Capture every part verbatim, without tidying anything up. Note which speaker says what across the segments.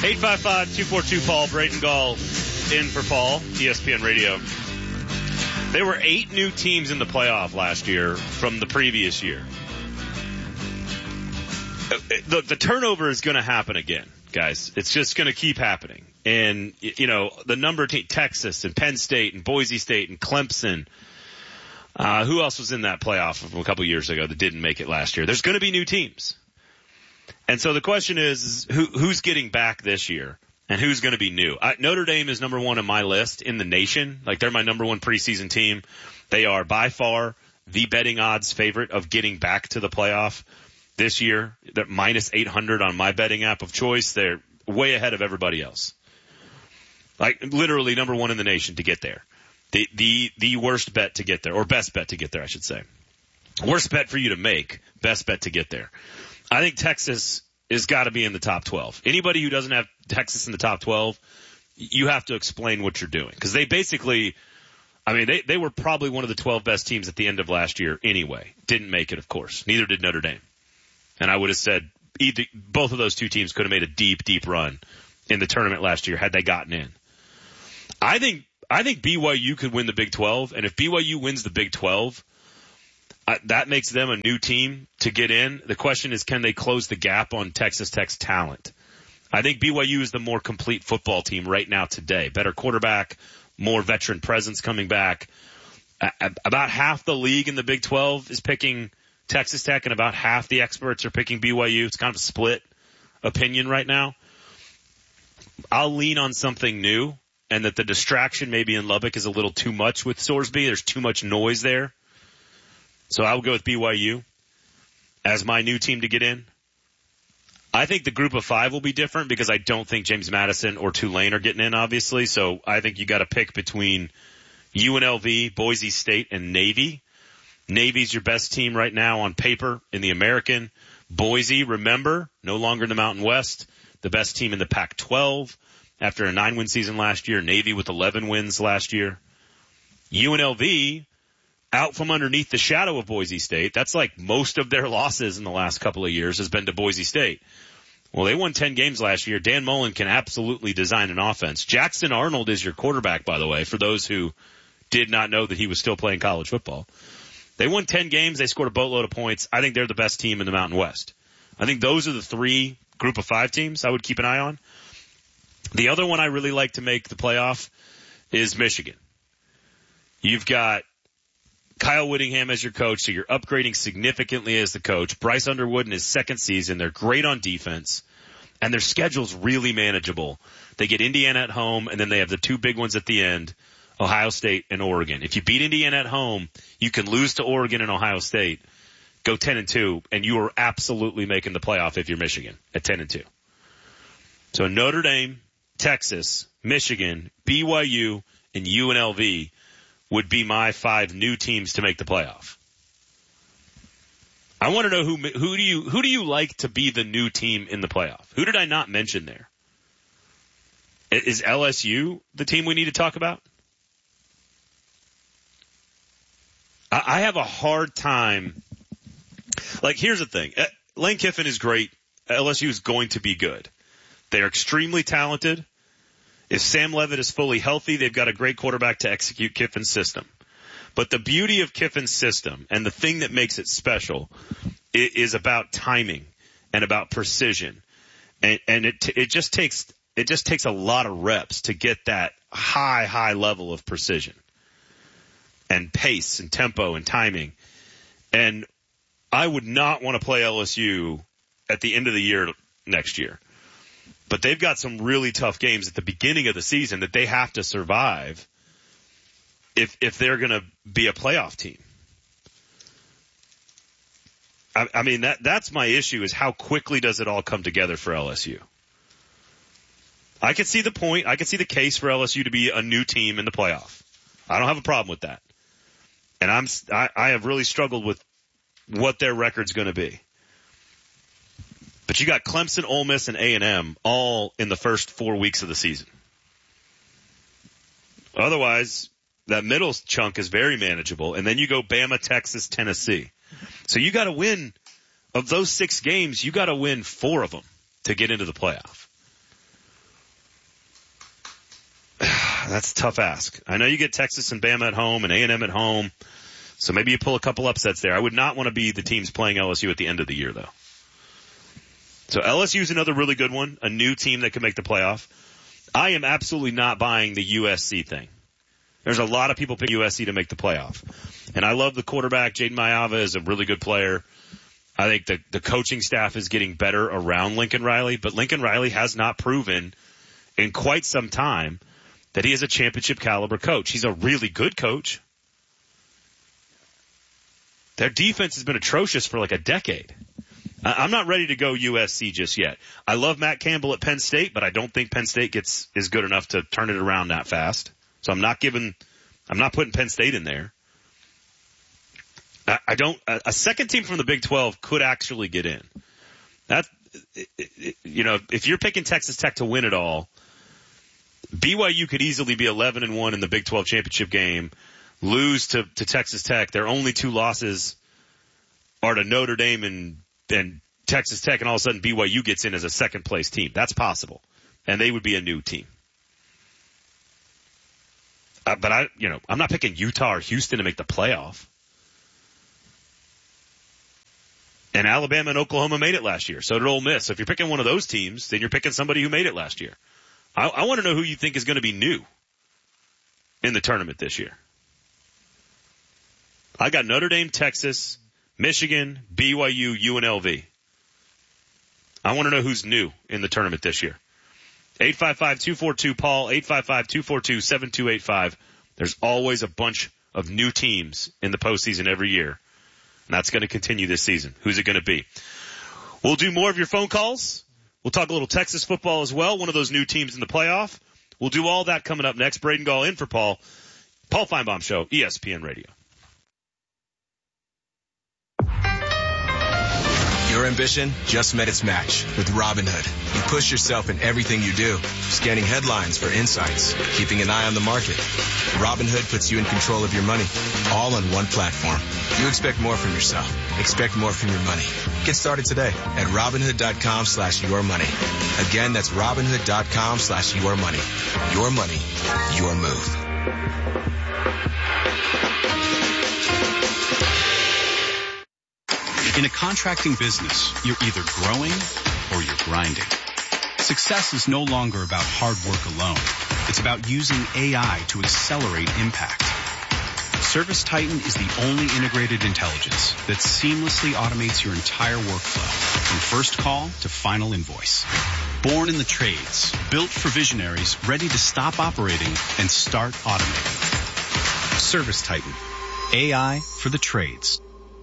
Speaker 1: eight five five, two four two, Paul. Brayden Gall in for Paul, E S P N Radio. There were eight new teams in the playoff last year from the previous year. The, the turnover is going to happen again, guys. It's just going to keep happening. And, you know, the number of teams, Texas and Penn State and Boise State and Clemson. Uh, who else was in that playoff from a couple years ago that didn't make it last year? There's going to be new teams. And so the question is, is who, who's getting back this year and who's going to be new? I, Notre Dame is number one on my list in the nation. Like, they're my number one preseason team. They are by far the betting odds favorite of getting back to the playoff this year. They're minus eight hundred on my betting app of choice. They're way ahead of everybody else. Like, literally number one in the nation to get there. The, the, the worst bet to get there, or best bet to get there, I should say. Worst bet for you to make, best bet to get there. I think Texas has got to be in the top twelve. Anybody who doesn't have Texas in the top twelve, you have to explain what you're doing. Because they basically, I mean, they, they were probably one of the twelve best teams at the end of last year anyway. Didn't make it, of course. Neither did Notre Dame. And I would have said either, both of those two teams could have made a deep, deep run in the tournament last year had they gotten in. I think I think B Y U could win the Big twelve, and if B Y U wins the Big twelve, uh, that makes them a new team to get in. The question is, can they close the gap on Texas Tech's talent? I think B Y U is the more complete football team right now today. Better quarterback, more veteran presence coming back. Uh, about half the league in the Big twelve is picking Texas Tech, and about half the experts are picking B Y U. It's kind of a split opinion right now. I'll lean on something new. And that the distraction maybe in Lubbock is a little too much with Sorsby. There's too much noise there. So I will go with B Y U as my new team to get in. I think the group of five will be different because I don't think James Madison or Tulane are getting in, obviously. So I think you got to pick between U N L V, Boise State, and Navy. Navy's your best team right now on paper in the American. Boise, remember, no longer in the Mountain West, the best team in the Pac twelve. After a nine-win season last year, Navy with eleven wins last year. U N L V, out from underneath the shadow of Boise State. That's like most of their losses in the last couple of years has been to Boise State. Well, they won ten games last year. Dan Mullen can absolutely design an offense. Jackson Arnold is your quarterback, by the way, for those who did not know that he was still playing college football. They won ten games. They scored a boatload of points. I think they're the best team in the Mountain West. I think those are the three group of five teams I would keep an eye on. The other one I really like to make the playoff is Michigan. You've got Kyle Whittingham as your coach, so you're upgrading significantly as the coach. Bryce Underwood in his second season. They're great on defense, and their schedule's really manageable. They get Indiana at home, and then they have the two big ones at the end, Ohio State and Oregon. If you beat Indiana at home, you can lose to Oregon and Ohio State, go ten and two, and you are absolutely making the playoff if you're Michigan at ten and two. So Notre Dame, Texas, Michigan, B Y U, and U N L V would be my five new teams to make the playoff. I want to know who who do you who do you like to be the new team in the playoff? Who did I not mention there? Is L S U the team we need to talk about? I have a hard time. Like, here's the thing. Lane Kiffin is great. L S U is going to be good. They're extremely talented. If Sam Leavitt is fully healthy, they've got a great quarterback to execute Kiffin's system. But the beauty of Kiffin's system and the thing that makes it special is about timing and about precision. And, and it, it just takes, it just takes a lot of reps to get that high, high level of precision and pace and tempo and timing. And I would not want to play L S U at the end of the year next year. But they've got some really tough games at the beginning of the season that they have to survive if if they're going to be a playoff team. I, I mean, that that's my issue is how quickly does it all come together for L S U? I can see the point. I can see the case for L S U to be a new team in the playoff. I don't have a problem with that. And I'm I, I have really struggled with what their record's going to be. But you got Clemson, Ole Miss, and A and M all in the first four weeks of the season. Otherwise, that middle chunk is very manageable. And then you go Bama, Texas, Tennessee. So you got to win, of those six games, you got to win four of them to get into the playoff. that's a tough ask. I know you get Texas and Bama at home and A and M at home, so maybe you pull a couple upsets there. I would not want to be the teams playing L S U at the end of the year, though. So L S U is another really good one, a new team that could make the playoff. I am absolutely not buying the U S C thing. There's a lot of people pick U S C to make the playoff. And I love the quarterback. Jaden Mayava is a really good player. I think the, the coaching staff is getting better around Lincoln Riley, but Lincoln Riley has not proven in quite some time that he is a championship caliber coach. He's a really good coach. Their defense has been atrocious for like a decade. I'm not ready to go U S C just yet. I love Matt Campbell at Penn State, but I don't think Penn State gets is good enough to turn it around that fast. So I'm not giving, I'm not putting Penn State in there. I, I don't, a second team from the Big twelve could actually get in. That, you know, if you're picking Texas Tech to win it all, B Y U could easily be eleven and one in the Big twelve championship game, lose to, to Texas Tech. Their only two losses are to Notre Dame and, and Texas Tech, and all of a sudden B Y U gets in as a second place team. That's possible. And they would be a new team. Uh, but I, you know, I'm not picking Utah or Houston to make the playoff. And Alabama and Oklahoma made it last year. So did Ole Miss. So if you're picking one of those teams, then you're picking somebody who made it last year. I, I want to know who you think is going to be new in the tournament this year. I got Notre Dame, Texas, Michigan, B Y U, U N L V. I want to know who's new in the tournament this year. eight five five, two four two, Paul, eight five five, two four two, seven two eight five. There's always a bunch of new teams in the postseason every year. And that's going to continue this season. Who's it going to be? We'll do more of your phone calls. We'll talk a little Texas football as well, one of those new teams in the playoff. We'll do all that coming up next. Braden Gall in for Paul. Paul Feinbaum Show, E S P N Radio.
Speaker 2: Your ambition just met its match with Robinhood. You push yourself in everything you do, scanning headlines for insights, keeping an eye on the market. Robinhood puts you in control of your money, all on one platform. You expect more from yourself. Expect more from your money. Get started today at Robinhood.com slash your money. Again, that's Robinhood.com slash your money. Your money, your move.
Speaker 3: In a contracting business, you're either growing or you're grinding. Success is no longer about hard work alone. It's about using A I to accelerate impact. ServiceTitan is the only integrated intelligence that seamlessly automates your entire workflow, from first call to final invoice. Born in the trades, built for visionaries ready to stop operating and start automating. ServiceTitan, A I for the trades.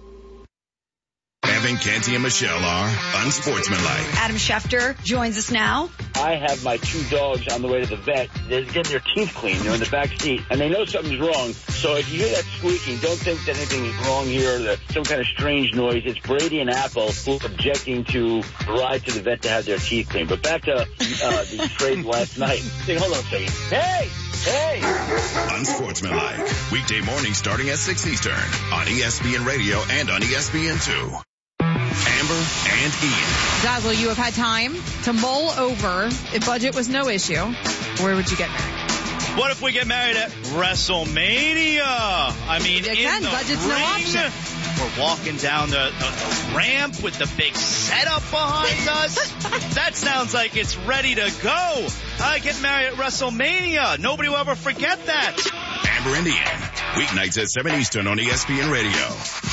Speaker 4: Evan, Canty, and Michelle are unsportsmanlike.
Speaker 5: Adam Schefter joins us now.
Speaker 6: I have my two dogs on the way to the vet. They're getting their teeth cleaned. They're in the back seat, and they know something's wrong. So if you hear that squeaking, don't think that anything is wrong here or that some kind of strange noise. It's Brady and Apple who are objecting to the ride to the vet to have their teeth cleaned. But back to uh, the trade last night. Hey, hold on a second. Hey! Hey!
Speaker 4: Unsportsmanlike. Weekday morning starting at six Eastern on E S P N Radio and on E S P N two. Amber and Ian.
Speaker 7: Dazzle, you have had time to mull over. If budget was no issue, where would you get married?
Speaker 8: What if we get married at WrestleMania? I mean,
Speaker 7: Again,
Speaker 8: in the
Speaker 7: budget's
Speaker 8: ring,
Speaker 7: no option.
Speaker 8: We're walking down the, the, the ramp with the big setup behind us. That sounds like it's ready to go. I get married at WrestleMania. Nobody will ever forget that.
Speaker 4: Amber and Ian. Weeknights at seven Eastern on E S P N Radio.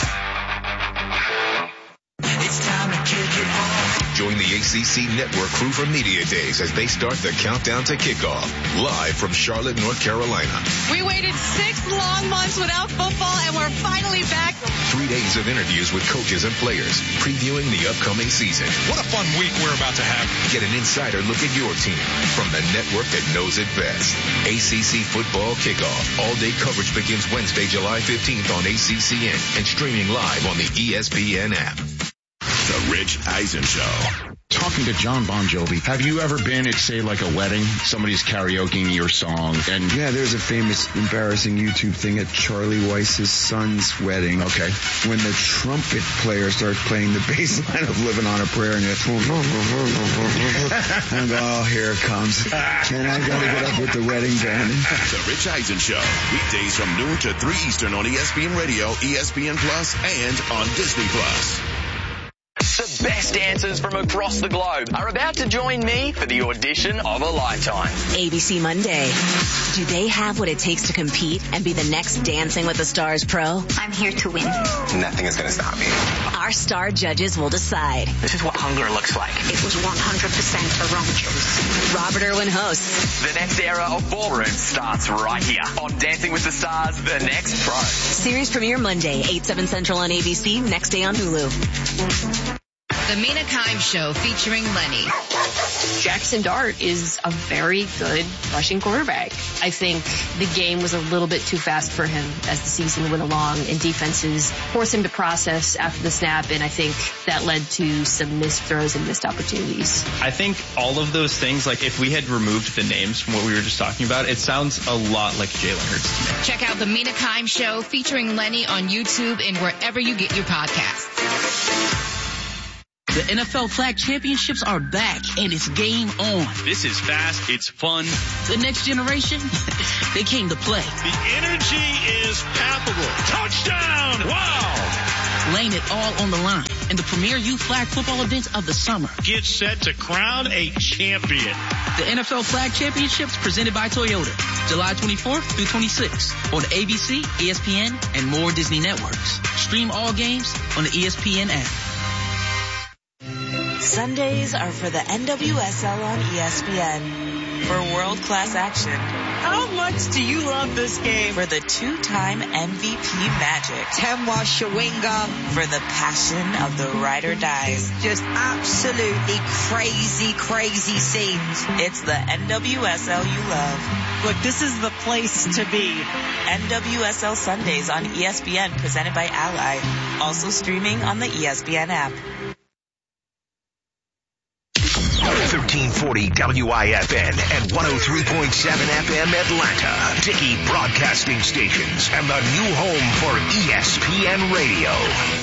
Speaker 9: It's time to kick it off.
Speaker 10: Join the A C C Network crew for Media Days as they start the countdown to kickoff. Live from Charlotte, North Carolina.
Speaker 7: We waited six long months without football, and we're finally back.
Speaker 10: Three days of interviews with coaches and players, previewing the upcoming season.
Speaker 11: What a fun week we're about to have.
Speaker 10: Get an insider look at your team from the network that knows it best. A C C Football Kickoff. All-day coverage begins Wednesday, July fifteenth on A C C N and streaming live on the E S P N app.
Speaker 4: The Rich Eisen Show.
Speaker 12: Talking to John Bon Jovi, have you ever been at, say, like a wedding? Somebody's karaokeing your song, and
Speaker 13: yeah, there's a famous, embarrassing YouTube thing at Charlie Weiss's son's wedding.
Speaker 12: Okay.
Speaker 13: When the trumpet player starts playing the bass line of Living on a Prayer, and it's, and oh, here it comes. And I gotta get up with the wedding band.
Speaker 4: The Rich Eisen Show, weekdays from noon to three Eastern on E S P N Radio, E S P N Plus, and on Disney Plus.
Speaker 14: The best dancers from across the globe are about to join me for the audition of a lifetime.
Speaker 15: A B C Monday. Do they have what it takes to compete and be the next Dancing with the Stars pro?
Speaker 16: I'm here to win.
Speaker 17: Nothing is going to stop me.
Speaker 15: Our star judges will decide.
Speaker 14: This is what hunger looks like.
Speaker 16: It was one hundred percent a wrong choice.
Speaker 15: Robert Irwin hosts.
Speaker 14: The next era of ballroom starts right here on Dancing with the Stars, The Next Pro.
Speaker 15: Series premiere Monday, eight, seven Central on A B C, next day on Hulu.
Speaker 18: The Mina Kimes Show featuring Lenny.
Speaker 19: Jackson Dart is a very good rushing quarterback. I think the game was a little bit too fast for him as the season went along, and defenses forced him to process after the snap, and I think that led to some missed throws and missed opportunities.
Speaker 20: I think all of those things, like if we had removed the names from what we were just talking about, it sounds a lot like Jalen Hurts to me.
Speaker 18: Check out The Mina Kimes Show featuring Lenny on YouTube and wherever you get your podcasts.
Speaker 21: The N F L Flag Championships are back, and it's game on.
Speaker 3: This is fast. It's fun.
Speaker 21: The next generation, they came to play.
Speaker 11: The energy is palpable. Touchdown! Wow!
Speaker 21: Laying it all on the line in the premier youth flag football event of the summer.
Speaker 11: Get set to crown a champion.
Speaker 21: The N F L Flag Championships presented by Toyota, July twenty-fourth through twenty-sixth on A B C, E S P N, and more Disney networks. Stream all games on the E S P N app.
Speaker 15: Sundays are for the N W S L on E S P N. For world-class action.
Speaker 22: How much do you love this game?
Speaker 15: For the two-time M V P magic.
Speaker 22: Temwa Shawinga.
Speaker 15: For the passion of the ride or dies.
Speaker 22: Just absolutely crazy, crazy scenes.
Speaker 15: It's the N W S L you love.
Speaker 22: Look, this is the place to be.
Speaker 15: N W S L Sundays on E S P N, presented by Ally. Also streaming on the E S P N app.
Speaker 23: thirteen forty W I F N and one oh three point seven F M Atlanta. Dickey Broadcasting Stations and the new home for E S P N Radio.